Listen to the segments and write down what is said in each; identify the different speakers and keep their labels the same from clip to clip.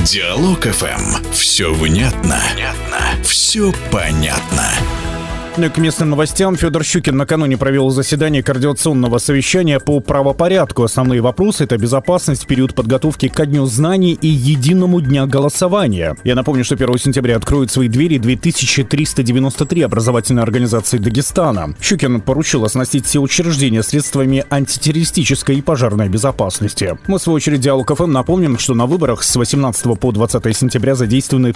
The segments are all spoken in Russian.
Speaker 1: Диалог ФМ. Все внятно. Все понятно.
Speaker 2: К местным новостям. Федор Щукин накануне провел заседание координационного совещания по правопорядку. Основные вопросы — это безопасность в период подготовки ко Дню знаний и единому дня голосования. Я напомню, что 1 сентября откроют свои двери 2393 образовательные организации Дагестана. Щукин поручил оснастить все учреждения средствами антитеррористической и пожарной безопасности. Мы, в свою очередь, Диалог ФМ напомним, что на выборах с 18 по 20 сентября задействованы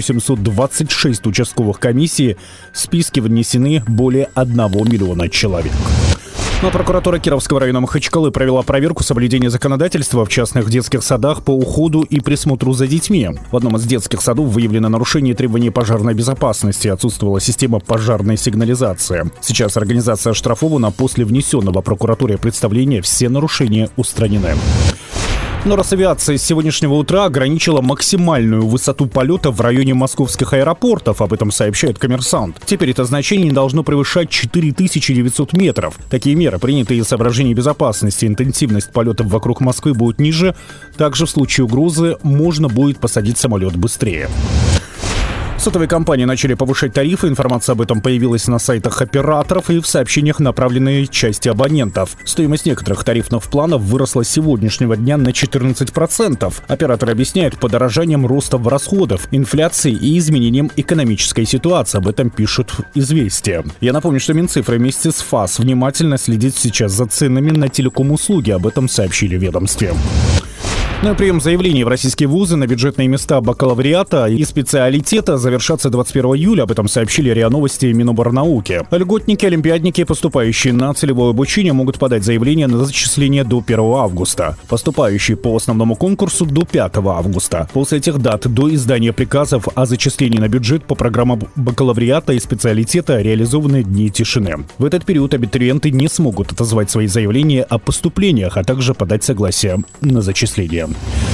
Speaker 2: 1726 участковых комиссий. В списке внесены более 1 миллиона человек. Но прокуратура Кировского района Махачкалы провела проверку соблюдения законодательства в частных детских садах по уходу и присмотру за детьми. В одном из детских садов выявлено нарушение требований пожарной безопасности, отсутствовала система пожарной сигнализации. Сейчас организация оштрафована, после внесенного прокуратуре представления все нарушения устранены. Но Росавиация с сегодняшнего утра ограничила максимальную высоту полета в районе московских аэропортов, об этом сообщает «Коммерсант». Теперь это значение не должно превышать 4900 метров. Такие меры приняты из соображений безопасности. Интенсивность полетов вокруг Москвы будет ниже. Также в случае угрозы можно будет посадить самолет быстрее. Сотовые компании начали повышать тарифы. Информация об этом появилась на сайтах операторов и в сообщениях, направленные части абонентов. Стоимость некоторых тарифных планов выросла с сегодняшнего дня на 14%. Операторы объясняют подорожанием роста в расходов, инфляции и изменением экономической ситуации. Об этом пишут «Известия». Я напомню, что Минцифра вместе с ФАС внимательно следит сейчас за ценами на телеком-услуги. Об этом сообщили в ведомстве. Прием заявлений в российские вузы на бюджетные места бакалавриата и специалитета завершатся 21 июля. Об этом сообщили РИА Новости и Миноборнауки. Льготники, олимпиадники, поступающие на целевое обучение, могут подать заявление на зачисление до 1 августа. Поступающие по основному конкурсу до 5 августа. После этих дат до издания приказов о зачислении на бюджет по программам бакалавриата и специалитета реализованы дни тишины. В этот период абитуриенты не смогут отозвать свои заявления о поступлениях, а также подать согласие на зачисление.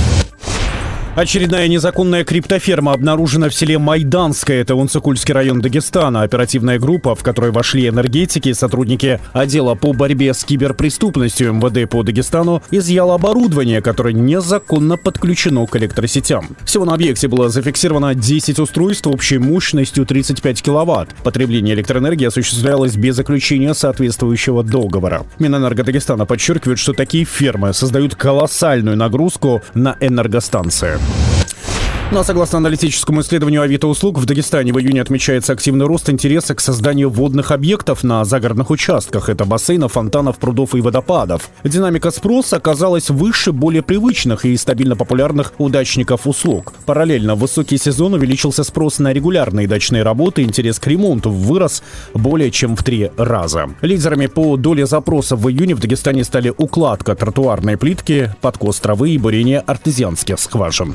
Speaker 2: Очередная незаконная криптоферма обнаружена в селе Майданское, это Унцикульский район Дагестана. Оперативная группа, в которой вошли энергетики, сотрудники отдела по борьбе с киберпреступностью МВД по Дагестану, изъяла оборудование, которое незаконно подключено к электросетям. Всего на объекте было зафиксировано 10 устройств общей мощностью 35 киловатт. Потребление электроэнергии осуществлялось без заключения соответствующего договора. Минэнерго Дагестана подчеркивает, что такие фермы создают колоссальную нагрузку на энергостанции. Но согласно аналитическому исследованию Авито-услуг, в Дагестане в июне отмечается активный рост интереса к созданию водных объектов на загородных участках. Это бассейнов, фонтанов, прудов и водопадов. Динамика спроса оказалась выше более привычных и стабильно популярных удачников услуг. Параллельно в высокий сезон увеличился спрос на регулярные дачные работы, интерес к ремонту вырос более чем в 3 раза. Лидерами по доле запросов в июне в Дагестане стали укладка тротуарной плитки, подкос травы и бурение артезианских скважин.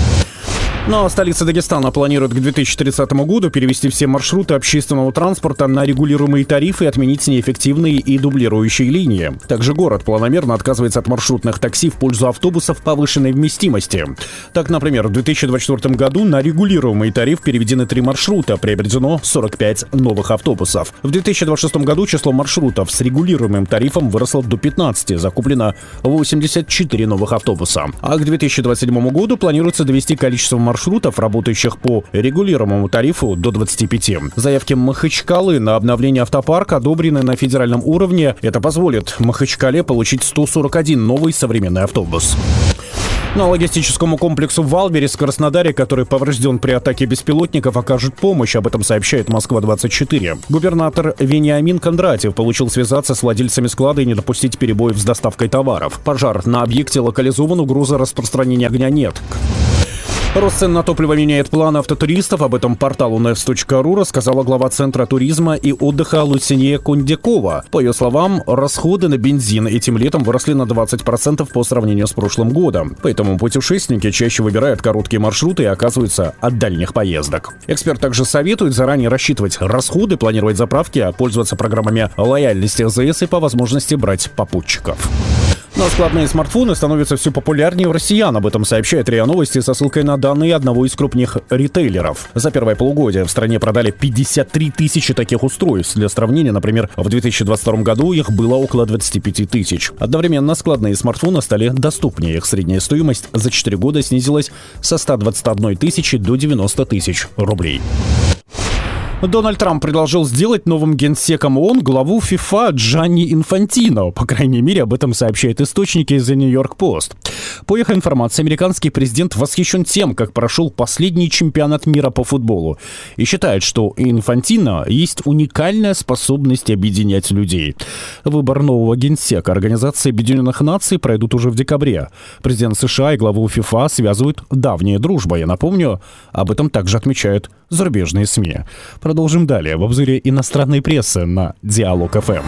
Speaker 2: Но столица Дагестана планирует к 2030 году перевести все маршруты общественного транспорта на регулируемые тарифы и отменить неэффективные и дублирующие линии. Также город планомерно отказывается от маршрутных такси в пользу автобусов повышенной вместимости. Так, например, в 2024 году на регулируемый тариф переведены 3 маршрута, приобретено 45 новых автобусов. В 2026 году число маршрутов с регулируемым тарифом выросло до 15, закуплено 84 новых автобуса. А к 2027 году планируется довести количество маршрутов, работающих по регулируемому тарифу, до 25. Заявки Махачкалы на обновление автопарка одобрены на федеральном уровне. Это позволит Махачкале получить 141 новый современный автобус. Но логистическому комплексу в Валберес в Краснодаре, который поврежден при атаке беспилотников, окажет помощь. Об этом сообщает Москва-24. Губернатор Вениамин Кондратьев получил связаться с владельцами склада и не допустить перебоев с доставкой товаров. Пожар на объекте локализован, угрозы распространения огня нет. Рост цен на топливо меняет планы автотуристов. Об этом порталу news.ru рассказала глава Центра туризма и отдыха Лусинья Кундякова. По ее словам, расходы на бензин этим летом выросли на 20% по сравнению с прошлым годом. Поэтому путешественники чаще выбирают короткие маршруты и оказываются от дальних поездок. Эксперт также советует заранее рассчитывать расходы, планировать заправки, пользоваться программами лояльности АЗС и по возможности брать попутчиков. Но складные смартфоны становятся все популярнее у россиян. Об этом сообщает РИА Новости со ссылкой на данные одного из крупных ритейлеров. За первое полугодие в стране продали 53 тысячи таких устройств. Для сравнения, например, в 2022 году их было около 25 тысяч. Одновременно складные смартфоны стали доступнее. Их средняя стоимость за 4 года снизилась со 121 тысячи до 90 тысяч рублей. Дональд Трамп предложил сделать новым генсеком ООН главу ФИФА Джанни Инфантино. По крайней мере, об этом сообщают источники из The New York Post. По их информации, американский президент восхищен тем, как прошел последний чемпионат мира по футболу, и считает, что у Инфантино есть уникальная способность объединять людей. Выбор нового генсека Организации Объединенных Наций пройдут уже в декабре. Президент США и главу ФИФА связывают давняя дружба. Я напомню, об этом также отмечают зарубежные СМИ. Продолжим далее в обзоре иностранной прессы на Диалог ФМ.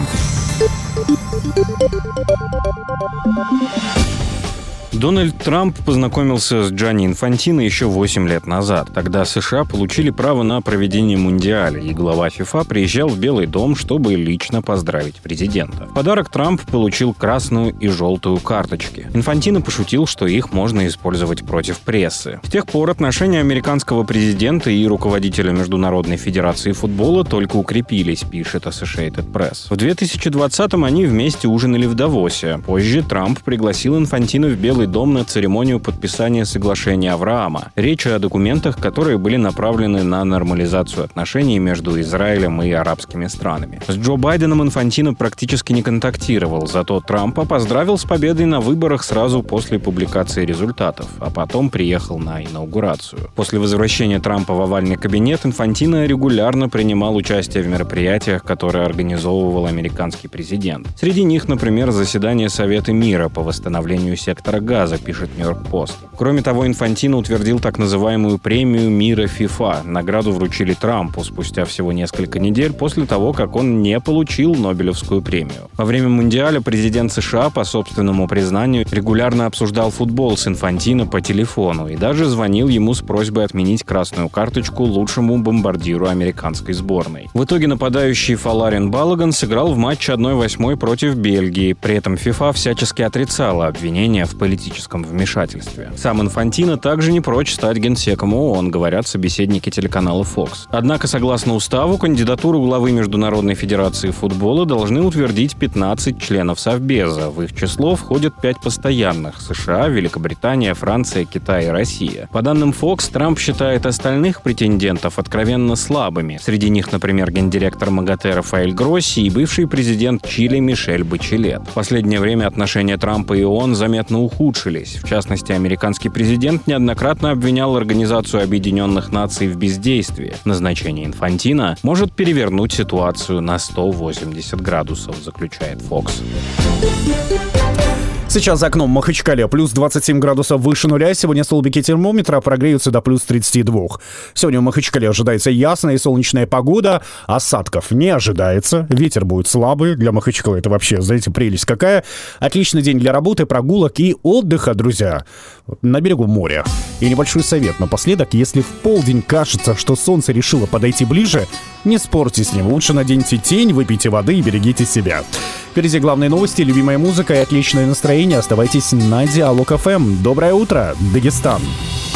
Speaker 3: Дональд Трамп познакомился с Джанни Инфантино еще 8 лет назад. Тогда США получили право на проведение Мундиаля, и глава ФИФА приезжал в Белый дом, чтобы лично поздравить президента. В подарок Трамп получил красную и желтую карточки. Инфантино пошутил, что их можно использовать против прессы. С тех пор отношения американского президента и руководителя Международной федерации футбола только укрепились, пишет Associated Press. В 2020-м они вместе ужинали в Давосе. Позже Трамп пригласил Инфантино в Белый дом на церемонию подписания соглашения Авраама. Речь о документах, которые были направлены на нормализацию отношений между Израилем и арабскими странами. С Джо Байденом Инфантино практически не контактировал, зато Трампа поздравил с победой на выборах сразу после публикации результатов, а потом приехал на инаугурацию. После возвращения Трампа в овальный кабинет Инфантино регулярно принимал участие в мероприятиях, которые организовывал американский президент. Среди них, например, заседание Совета мира по восстановлению сектора Газа, пишет Нью-Йорк Пост. Кроме того, Инфантино утвердил так называемую премию мира ФИФА. Награду вручили Трампу спустя всего несколько недель после того, как он не получил Нобелевскую премию. Во время Мундиаля президент США, по собственному признанию, регулярно обсуждал футбол с Инфантино по телефону и даже звонил ему с просьбой отменить красную карточку лучшему бомбардиру американской сборной. В итоге нападающий Фаларин Балаган сыграл в матче 1/8 против Бельгии. При этом ФИФА всячески отрицала обвинения в политическом вмешательстве. Сам Инфантино также не прочь стать генсеком ООН, говорят собеседники телеканала Fox. Однако, согласно уставу, кандидатуру главы Международной федерации футбола должны утвердить 15 членов Совбеза. В их число входят 5 постоянных – США, Великобритания, Франция, Китай и Россия. По данным Fox, Трамп считает остальных претендентов откровенно слабыми. Среди них, например, гендиректор МАГАТЭ Рафаэль Гросси и бывший президент Чили Мишель Бачелет. В последнее время отношения Трампа и ООН заметно ухудшились. В частности, американский президент неоднократно обвинял Организацию Объединенных Наций в бездействии. Назначение Инфантино может перевернуть ситуацию на 180 градусов, заключает Fox.
Speaker 2: Сейчас за окном в Махачкале плюс 27 градусов выше нуля. Сегодня столбики термометра прогреются до плюс 32. Сегодня в Махачкале ожидается ясная и солнечная погода. Осадков не ожидается. Ветер будет слабый. Для Махачкалы это вообще, знаете, прелесть какая. Отличный день для работы, прогулок и отдыха, друзья. На берегу моря. И небольшой совет напоследок. Если в полдень кажется, что солнце решило подойти ближе, не спорьте с ним. Лучше наденьте тень, выпейте воды и берегите себя. Впереди главные новости, любимая музыка и отличное настроение. Оставайтесь на Диалог ФМ. Доброе утро, Дагестан.